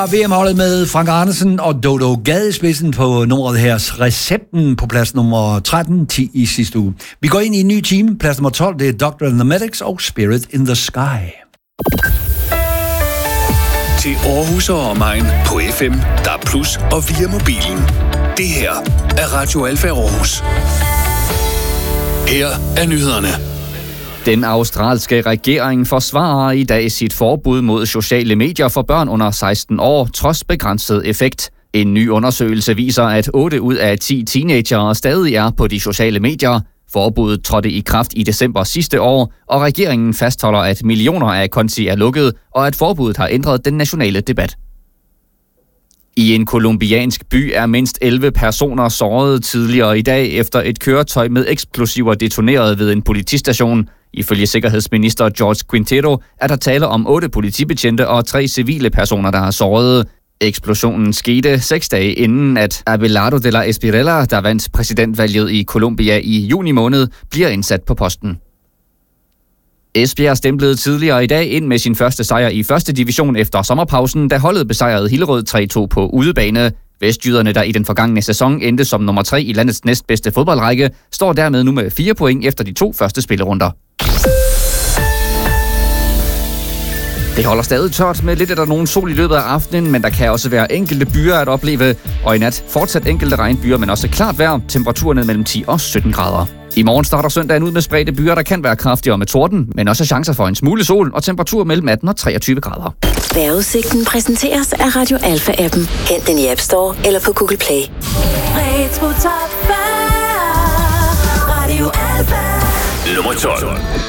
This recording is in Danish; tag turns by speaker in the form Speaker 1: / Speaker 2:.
Speaker 1: VM-holdet med Frank Andersen og Dodo Gade i spidsen på nummeret her. Recepten på plads nummer 13, 10 i sidste uge. Vi går ind i en ny time. Plads nummer 12, det er Doctor and the Medics og Spirit in the Sky.
Speaker 2: Til Aarhus og omegn på FM, DAB+ og via mobilen. Det her er Radio Alfa Aarhus. Her er nyhederne.
Speaker 3: Den australske regering forsvarer i dag sit forbud mod sociale medier for børn under 16 år, trods begrænset effekt. En ny undersøgelse viser, at 8 ud af 10 teenagere stadig er på de sociale medier. Forbuddet trådte i kraft i december sidste år, og regeringen fastholder, at millioner af konti er lukket, og at forbuddet har ændret den nationale debat. I en colombiansk by er mindst 11 personer såret tidligere i dag, efter et køretøj med eksplosiver detoneret ved en politistation. Ifølge sikkerhedsminister Jorge Quintero er der tale om 8 politibetjente og 3 civile personer, der er såret. Eksplosionen skete 6 dage inden, at Abelardo de la Espriella, der vandt præsidentvalget i Colombia i juni måned, bliver indsat på posten. Esbjerg stemplede tidligere i dag ind med sin første sejr i første division efter sommerpausen, da holdet besejrede Hillerød 3-2 på udebane. Vestjyderne, der i den forgangne sæson endte som nummer 3 i landets næstbedste fodboldrække, står dermed nu med 4 point efter de 2 første spillerunder. Det holder stadig tørt med lidt af nogen sol i løbet af aftenen, men der kan også være enkelte byer at opleve, og i nat fortsat enkelte regnbyer, men også klart vejr, temperaturen mellem 10 og 17 grader. I morgen starter søndagen ud med spredte byer, der kan være kraftigere med torden, men også chancer for en smule sol og temperatur mellem 18 og 23 grader.
Speaker 4: Vejrudsigten præsenteres af Radio Alfa-appen. Hent den i App Store eller på Google Play.
Speaker 2: Nummer 12.